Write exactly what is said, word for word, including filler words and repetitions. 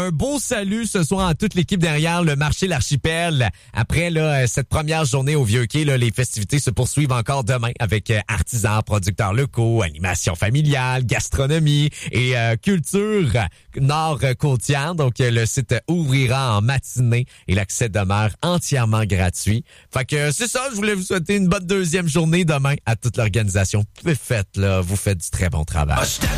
un beau salut ce soir à toute l'équipe derrière le marché L'Archipel. Après là, cette première journée au Vieux-Quai, là, les festivités se poursuivent encore demain avec euh, artisans, producteurs locaux, animation familiale, gastronomie et euh, culture nord-côtière. Donc, euh, le site ouvrira en matinée et l'accès demeure entièrement gratuit. Fait que c'est ça, je voulais vous souhaiter une bonne deuxième journée demain à toute l'organisation. Faites là, vous faites du très bon travail.